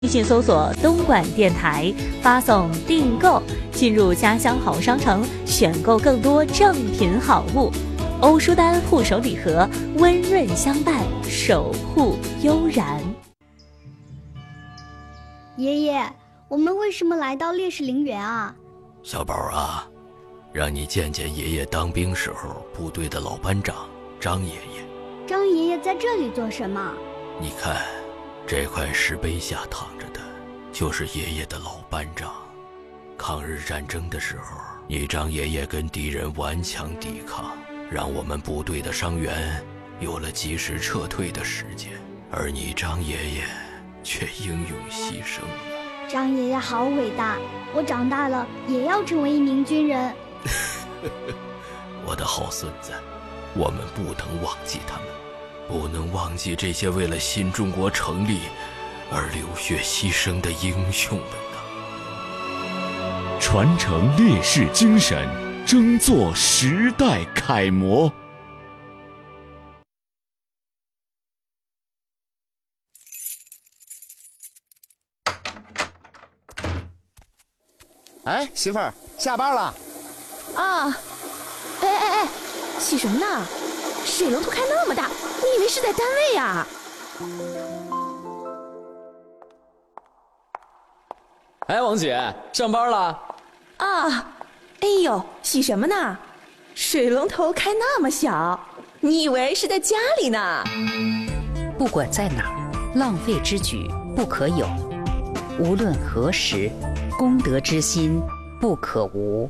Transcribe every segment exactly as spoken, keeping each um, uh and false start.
微信搜索东莞电台，发送订购，进入家乡好商城，选购更多正品好物。欧舒丹护手礼盒，温润相伴，守护悠然。 爷爷，我们为什么来到烈士陵园啊？ 小宝啊，让你见见爷爷当兵时候部队的老班长张爷爷。 张爷爷在这里做什么？ 你看，这块石碑下躺着的，就是爷爷的老班长。抗日战争的时候，你张爷爷跟敌人顽强抵抗，让我们部队的伤员有了及时撤退的时间，而你张爷爷却英勇牺牲了。 张爷爷好伟大，我长大了也要成为一名军人。 我的好孙子，我们不能忘记他们，不能忘记这些为了新中国成立而流血牺牲的英雄们啊！ 传承烈士精神，争做时代楷模。 哎，媳妇儿，下班了。 啊！哎哎哎，洗什么呢？水龙头开那么大，你以为是在单位呀？ 哎，王姐，上班了？ 啊！哎呦，洗什么呢？水龙头开那么小，你以为是在家里呢？ 不管在哪儿，浪费之举不可有；无论何时，公德之心不可无。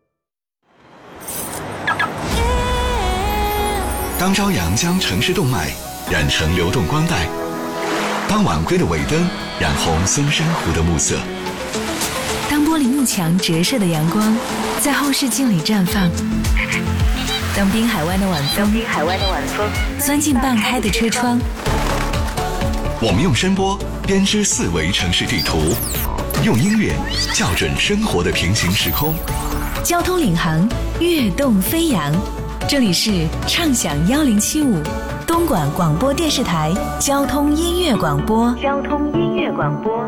当朝阳将城市动脉染成流动光带，当晚归的尾灯染红松山湖的暮色， 当玻璃幕墙折射的阳光在后视镜里绽放，当滨海湾的晚风滨海湾的晚风钻进半开的车窗， 我们用声波编织四维城市地图，用音乐校准生活的平行时空。 交通领航，跃动飞扬。这里是畅享幺零七五东莞广播电视台交通音乐廣播。交通音樂廣播。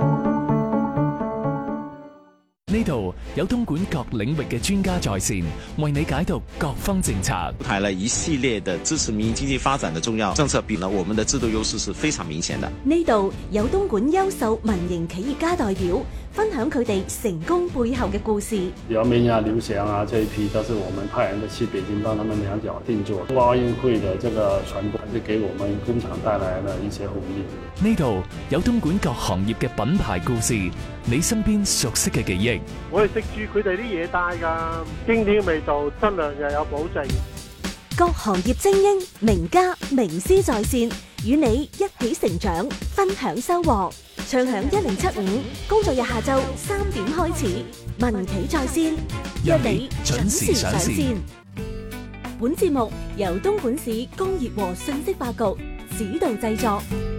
呢度有東莞各領域嘅專家在線，為你解讀各方政策。 出台了一系列的支持民營經濟發展的重要政策，比呢我們的制度優勢是非常明顯的。 呢度有東莞優秀民營企業家代表，分享佢哋成功背後嘅故事。 姚明啊、劉翔啊這一批都是我們派人的去北京幫他們兩腳定做。冬奧運會的這個傳播，是給我們工廠帶來了一些紅利。 呢度有東莞各行業嘅品牌故事，你身邊熟悉嘅記憶。 我係食住佢哋啲嘢帶㗎，經典嘅味道，質量又有保證。 各行業精英、名家、名師在線，與你一起成長，分享收穫。暢享一零七五，工作日下晝三點開始，民企在線，約你準時上線。本節目由東莞市工業和信息化局指導製作。